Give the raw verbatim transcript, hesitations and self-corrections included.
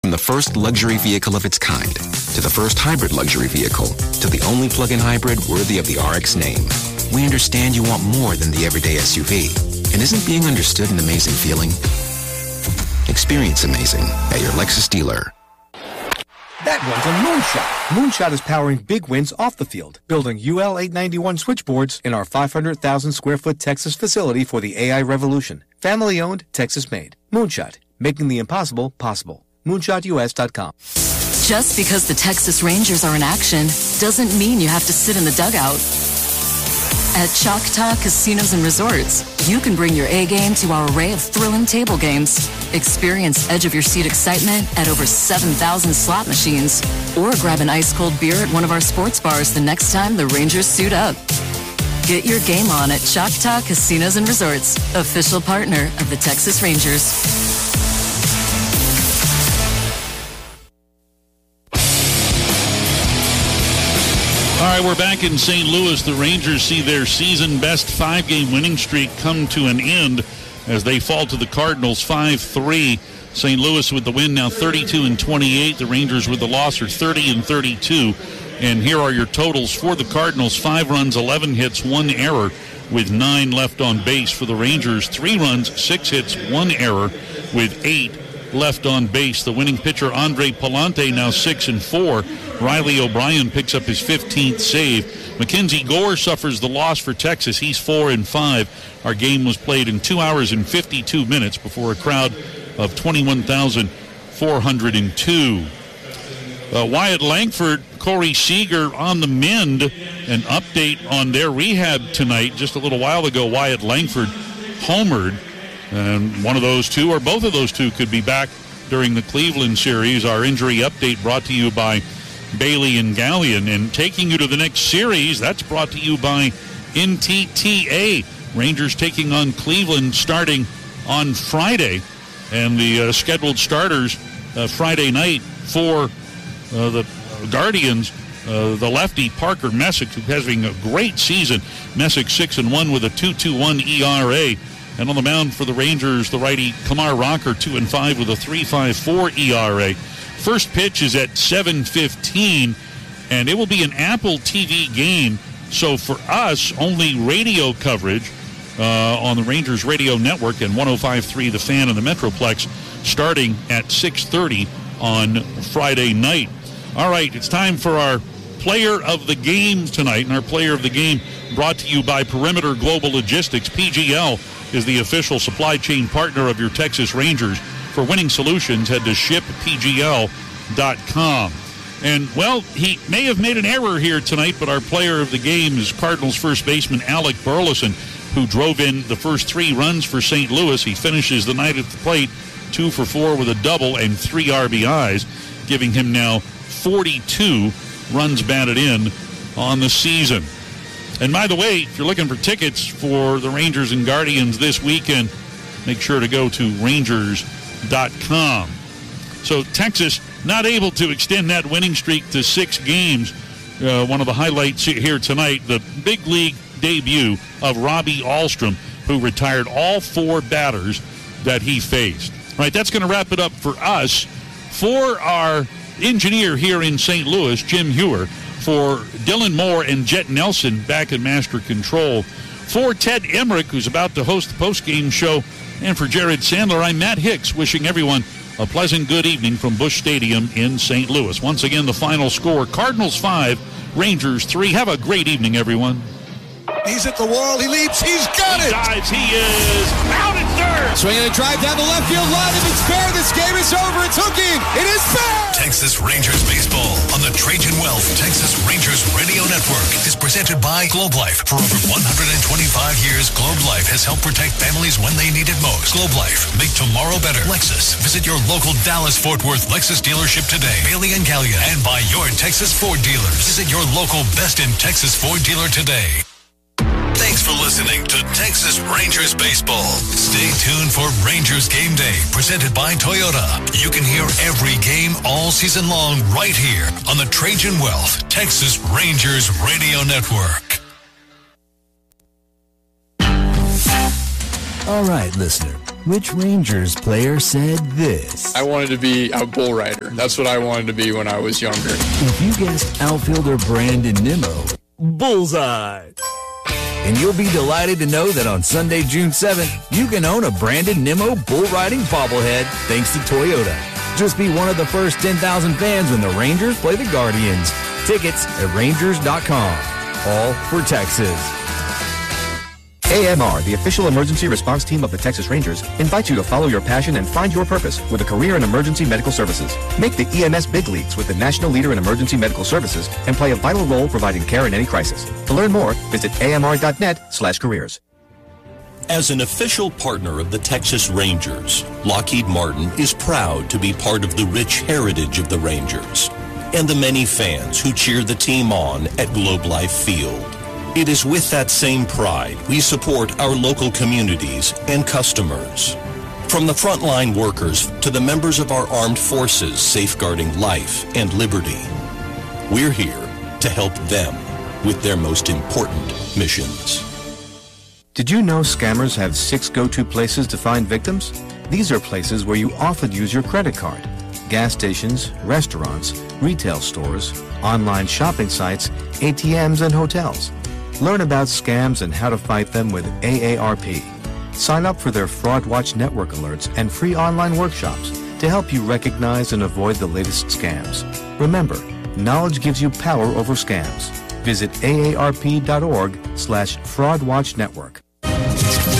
From the first luxury vehicle of its kind, to the first hybrid luxury vehicle, to the only plug-in hybrid worthy of the R X name, we understand you want more than the everyday S U V. And isn't being understood an amazing feeling? Experience amazing at your Lexus dealer. That one's a Moonshot. Moonshot is powering big wins off the field, building U L eight ninety-one switchboards in our five hundred thousand square foot Texas facility for the A I revolution. Family-owned, Texas-made. Moonshot, making the impossible possible. moonshot U S dot com. Just because the Texas Rangers are in action doesn't mean you have to sit in the dugout. At Choctaw Casinos and Resorts, you can bring your A game to our array of thrilling table games. Experience edge-of-your-seat excitement at over seven thousand slot machines. Or grab an ice-cold beer at one of our sports bars the next time the Rangers suit up. Get your game on at Choctaw Casinos and Resorts, official partner of the Texas Rangers. All right, we're back in Saint Louis. The Rangers see their season-best five-game winning streak come to an end as they fall to the Cardinals five three. Saint Louis with the win now thirty-two and twenty-eight. The Rangers with the loss are thirty and thirty-two. And here are your totals for the Cardinals. Five runs, eleven hits, one error with nine left on base. For the Rangers, three runs, six hits, one error with eight left on base. The winning pitcher, Andre Palante, now six and four. Riley O'Brien picks up his fifteenth save. Mackenzie Gore suffers the loss for Texas. He's four and five. Our game was played in two hours and fifty-two minutes before a crowd of twenty-one thousand four hundred two. Uh, Wyatt Langford, Corey Seager on the mend. An update on their rehab tonight. Just a little while ago, Wyatt Langford homered. And one of those two, or both of those two, could be back during the Cleveland series. Our injury update brought to you by Bailey and Gallion. And taking you to the next series, that's brought to you by N T T A. Rangers taking on Cleveland starting on Friday. And the uh, scheduled starters uh, Friday night for uh, the Guardians, uh, the lefty Parker Messick, who has been a great season. Messick six and one with a two point two one E R A. And on the mound for the Rangers, the righty Kamar Rocker, two and five with a three point five four E R A. First pitch is at seven fifteen, and it will be an Apple T V game. So for us, only radio coverage uh, on the Rangers radio network and one oh five point three The Fan and the Metroplex starting at six thirty on Friday night. All right, it's time for our player of the game tonight, and our player of the game brought to you by Perimeter Global Logistics. P G L is the official supply chain partner of your Texas Rangers. For winning solutions, head to ship p g l dot com. And, well, he may have made an error here tonight, but our player of the game is Cardinals first baseman Alec Burleson, who drove in the first three runs for Saint Louis. He finishes the night at the plate two for four with a double and three R B Is, giving him now forty-two runs batted in on the season. And by the way, if you're looking for tickets for the Rangers and Guardians this weekend, make sure to go to rangers dot com. So Texas not able to extend that winning streak to six games. Uh, one of the highlights here tonight, the big league debut of Robbie Ahlstrom, who retired all four batters that he faced. All right, that's going to wrap it up for us. For our engineer here in Saint Louis, Jim Hewer, for Dylan Moore and Jet Nelson back in Master Control, for Ted Emmerich, who's about to host the post-game show, and for Jared Sandler, I'm Matt Hicks, wishing everyone a pleasant good evening from Busch Stadium in Saint Louis. Once again, the final score, Cardinals five, Rangers three. Have a great evening, everyone. He's at the wall. He leaps. He's got he it. Dives. He is out at third. Swinging a drive down the left field line. If it's fair, this game is over. It's hooking. It is fair. Texas Rangers baseball on the Trajan Wealth Texas Rangers Radio Network is presented by Globe Life. For over one hundred twenty-five years, Globe Life has helped protect families when they need it most. Globe Life, make tomorrow better. Lexus, visit your local Dallas-Fort Worth Lexus dealership today. Bailey and Gallion, and by your Texas Ford dealers. Visit your local Best in Texas Ford dealer today. Thanks for listening to Texas Rangers Baseball. Stay tuned for Rangers Game Day, presented by Toyota. You can hear every game all season long right here on the Trajan Wealth Texas Rangers Radio Network. All right, listener. Which Rangers player said this? I wanted to be a bull rider. That's what I wanted to be when I was younger. If you guessed outfielder Brandon Nimmo, bullseye. And you'll be delighted to know that on Sunday, June seventh, you can own a Brandon Nimmo bull riding bobblehead thanks to Toyota. Just be one of the first ten thousand fans when the Rangers play the Guardians. Tickets at Rangers dot com. All for Texas. A M R, the official emergency response team of the Texas Rangers, invites you to follow your passion and find your purpose with a career in emergency medical services. Make the E M S big leagues with the national leader in emergency medical services and play a vital role providing care in any crisis. To learn more, visit A M R dot net slash careers. As an official partner of the Texas Rangers, Lockheed Martin is proud to be part of the rich heritage of the Rangers and the many fans who cheer the team on at Globe Life Field. It is with that same pride we support our local communities and customers. From the frontline workers to the members of our armed forces safeguarding life and liberty, we're here to help them with their most important missions. Did you know scammers have six go-to places to find victims? These are places where you often use your credit card. Gas stations, restaurants, retail stores, online shopping sites, A T Ms, and hotels. Learn about scams and how to fight them with A A R P. Sign up for their Fraud Watch Network alerts and free online workshops to help you recognize and avoid the latest scams. Remember, knowledge gives you power over scams. Visit A A R P dot org slash Fraud Watch Network.